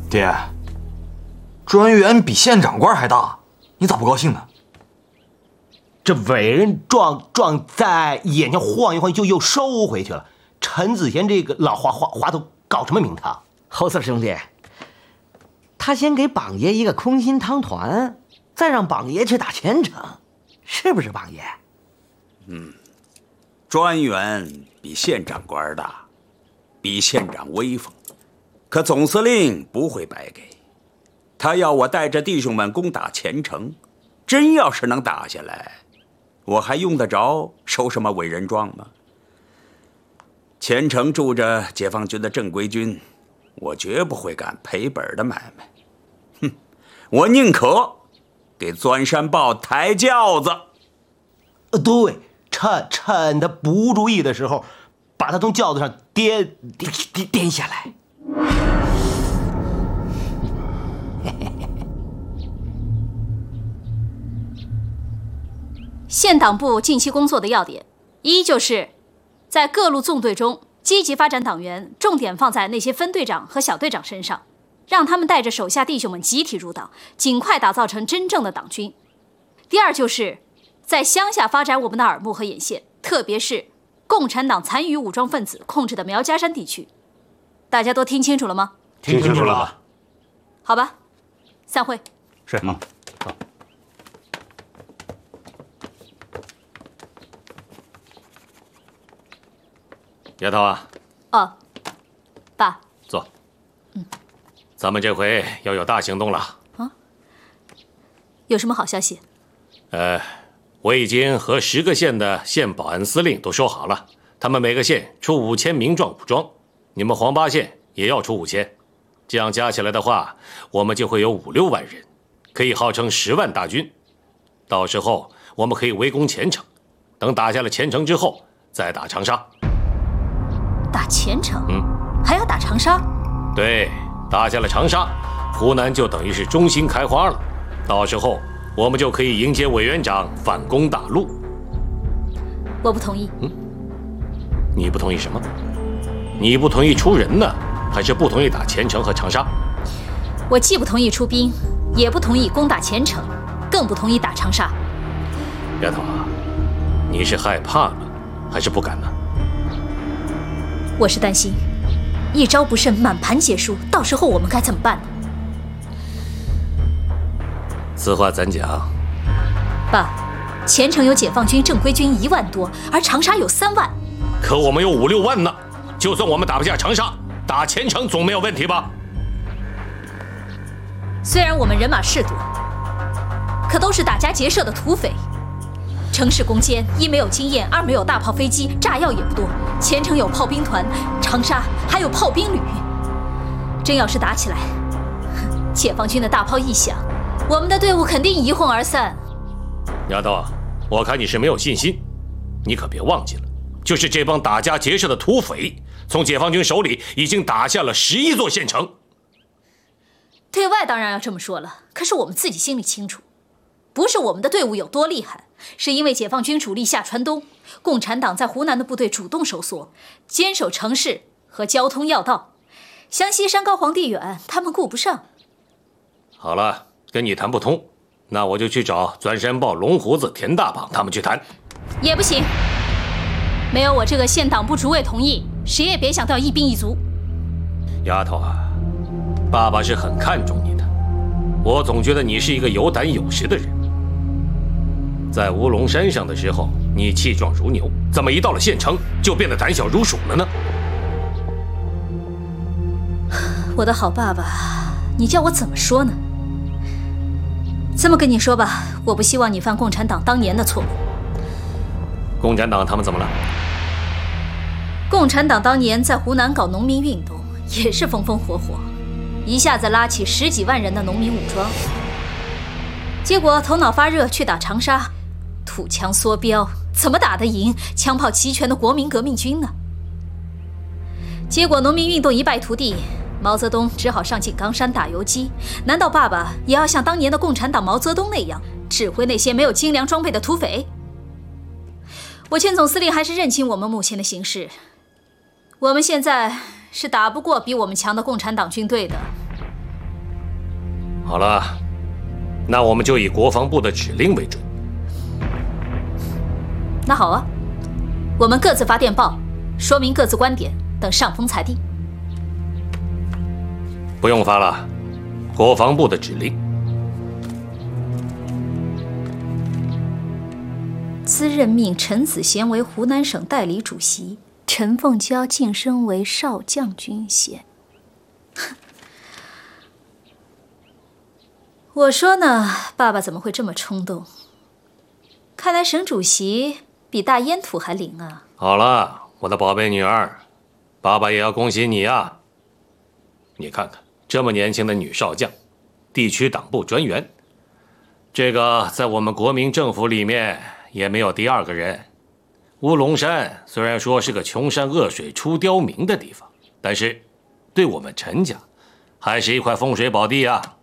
爹，专员比县长官还大，你咋不高兴呢？ 这伟人撞在眼前晃一晃就又收回去了。陈子贤这个老滑头搞什么名堂？ 侯四兄弟，他先给榜爷一个空心汤团，再让榜爷去打前程，是不是榜爷？ 专员比县长官大，比县长威风，可总司令不会白给。他要我带着弟兄们攻打前城，真要是能打下来，我还用得着收什么伟人状吗？前城住着解放军的正规军，我绝不会干赔本的买卖。哼，我宁可给钻山豹抬轿子。 对，趁他不注意的时候，把他从轿子上颠下来。 县党部近期工作的要点，一就是在各路纵队中积极发展党员，重点放在那些分队长和小队长身上，让他们带着手下弟兄们集体入党，尽快打造成真正的党军。第二就是在乡下发展我们的耳目和眼线，特别是共产党残余武装分子控制的苗家山地区。大家都听清楚了吗？ 听清楚了。 好吧，散会。 是。 好。 丫头啊。 哦，爸。 坐。咱们这回要有大行动了。 啊？有什么好消息？ 我已经和10个县的县保安司令都说好了，他们每个县出5000民壮武装，你们黄八县也要出5000，这样加起来的话，我们就会有5、6万人，可以号称10万大军。到时候我们可以围攻前城，等打下了前城之后，再打长沙。 打前城？还要打长沙？ 对，打下了长沙，湖南就等于是中心开花了。到时候我们就可以迎接委员长反攻大陆。 我不同意。 你不同意什么？你不同意出人呢，还是不同意打前城和长沙？ 我既不同意出兵，也不同意攻打前城，更不同意打长沙。 丫头啊，你是害怕了，还是不敢呢？ 我是担心，一招不慎，满盘皆输，到时候我们该怎么办呢？ 此话怎讲？ 爸，前城有解放军正规军1万多，而长沙有3万。 可我们有5、6万呢，就算我们打不下长沙，打前城总没有问题吧？ 虽然我们人马士多，可都是打家劫舍的土匪。城市攻坚，一没有经验，二没有大炮飞机，炸药也不多。前城有炮兵团，长沙还有炮兵旅。真要是打起来，解放军的大炮一响，我们的队伍肯定一哄而散。 丫头，我看你是没有信心，你可别忘记了，就是这帮打家劫舍的土匪，从解放军手里已经打下了11座县城。 对外当然要这么说了，可是我们自己心里清楚，不是我们的队伍有多厉害，是因为解放军主力下川东，共产党在湖南的部队主动收缩，坚守城市和交通要道，湘西山高皇帝远，他们顾不上。 好了，跟你谈不通，那我就去找钻山豹、龙胡子、田大绑他们去谈。 也不行，没有我这个县党部主委同意，谁也别想调一兵一卒。 丫头啊，爸爸是很看重你的，我总觉得你是一个有胆有识的人。在乌龙山上的时候，你气壮如牛，怎么一到了县城就变得胆小如鼠了呢？ 我的好爸爸，你叫我怎么说呢？这么跟你说吧，我不希望你犯共产党当年的错误。 共产党他们怎么了？ 共产党当年在湖南搞农民运动，也是风风火火，一下子拉起10几万人的农民武装，结果头脑发热去打长沙，土枪梭镖，怎么打得赢枪炮齐全的国民革命军呢？结果农民运动一败涂地，毛泽东只好上井冈山打游击。难道爸爸也要像当年的共产党毛泽东那样，指挥那些没有精良装备的土匪？我劝总司令还是认清我们目前的形势，我们现在是打不过比我们强的共产党军队的。 好了，那我们就以国防部的指令为准。 那好啊，我们各自发电报，说明各自观点，等上峰裁定。 不用发了，国防部的指令。 兹任命陈子贤为湖南省代理主席，陈凤娇晋升为少将军衔。我说呢，爸爸怎么会这么冲动？看来省主席比大烟土还灵啊！ 好了，我的宝贝女儿，爸爸也要恭喜你啊！你看看，这么年轻的女少将，地区党部专员，这个在我们国民政府里面也没有第二个人。乌龙山虽然说是个穷山恶水出刁民的地方，但是对我们陈家还是一块风水宝地啊！